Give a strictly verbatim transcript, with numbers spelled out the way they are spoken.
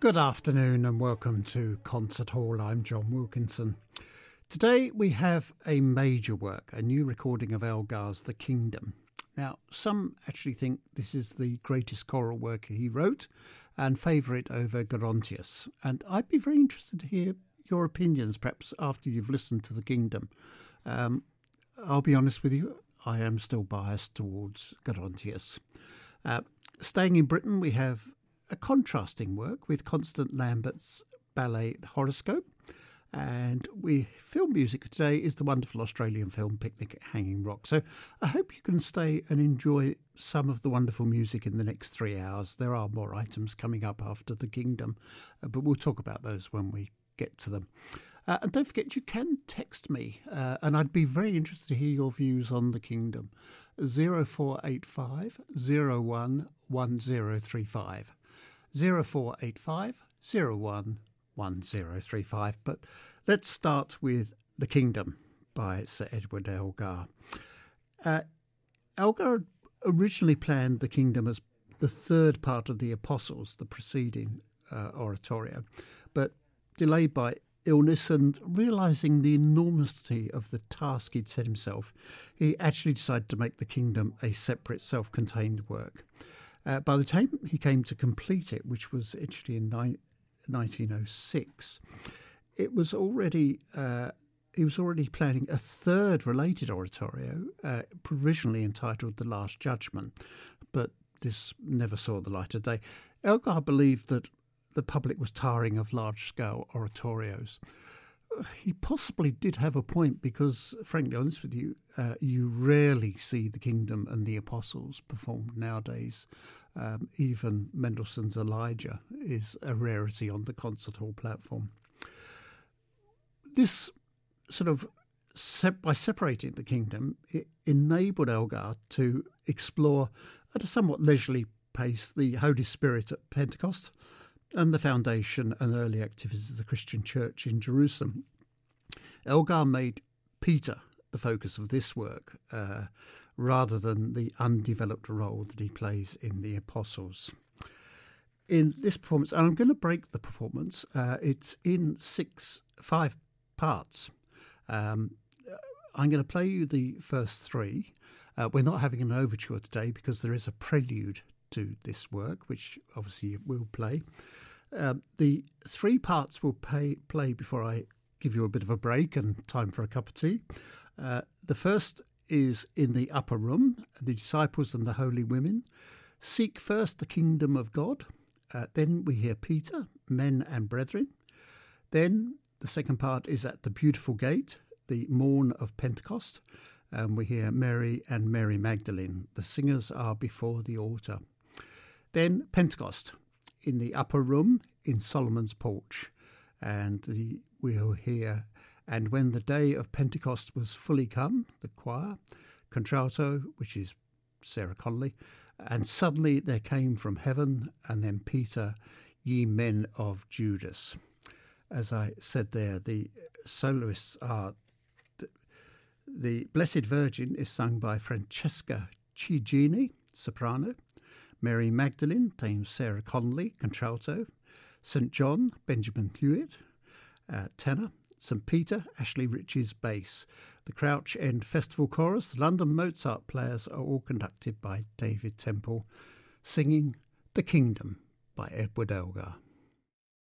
Good afternoon and welcome to Concert Hall. I'm John Wilkinson. Today we have a major work, a new recording of Elgar's The Kingdom. Now, some actually think this is the greatest choral work he wrote and favour it over Gerontius. And I'd be very interested to hear your opinions, perhaps after you've listened to The Kingdom. Um, I'll be honest with you, I am still biased towards Gerontius. Uh, staying in Britain, we have a contrasting work with Constant Lambert's ballet The Horoscope, and we film music today is the wonderful Australian film Picnic at Hanging Rock. So I hope you can stay and enjoy some of the wonderful music in the next three hours. There are more items coming up after The Kingdom, uh, but we'll talk about those when we get to them. Uh, and don't forget, you can text me, uh, and I'd be very interested to hear your views on The Kingdom. zero four eight five zero one one zero three five. zero four eight five zero one one zero three five. But let's start with The Kingdom by Sir Edward Elgar. Uh, Elgar originally planned The Kingdom as the third part of the Apostles, the preceding uh, oratorio, but delayed by illness and realising the enormity of the task he'd set himself, he actually decided to make The Kingdom a separate self-contained work. Uh, by the time he came to complete it, which was actually in ni- nineteen oh six, it was already uh, he was already planning a third related oratorio, uh, provisionally entitled The Last Judgment, but this never saw the light of day. Elgar believed that the public was tiring of large-scale oratorios. He possibly did have a point because, frankly honest with you, uh, you rarely see The Kingdom and the Apostles performed nowadays. Um, even Mendelssohn's Elijah is a rarity on the concert hall platform. This sort of, sep- by separating The Kingdom, it enabled Elgar to explore at a somewhat leisurely pace the Holy Spirit at Pentecost and the foundation and early activities of the Christian Church in Jerusalem. Elgar made Peter the focus of this work, uh, rather than the undeveloped role that he plays in the Apostles. In this performance, and I'm going to break the performance, uh, it's in six, five parts. Um, I'm going to play you the first three. Uh, we're not having an overture today because there is a prelude to this work, which obviously we'll play. Um, the three parts will pay, play before I give you a bit of a break and time for a cup of tea. Uh, the first is in the upper room, the disciples and the holy women. Seek first the kingdom of God. Uh, then we hear Peter, men and brethren. Then the second part is at the beautiful gate, the morn of Pentecost. And we hear Mary and Mary Magdalene. The singers are before the altar. Then Pentecost in the upper room in Solomon's porch. And the, we'll hear, and when the day of Pentecost was fully come, the choir, contralto, which is Sarah Connolly, and suddenly there came from heaven, and then Peter, ye men of Judas. As I said there, the soloists are, the, the Blessed Virgin is sung by Francesca Cigini, soprano, Mary Magdalene, Dame Sarah Connolly, contralto, Saint John, Benjamin Hewitt, uh, tenor, Saint Peter, Ashley Riches, bass. The Crouch End Festival Chorus, the London Mozart Players are all conducted by David Temple, singing The Kingdom by Edward Elgar.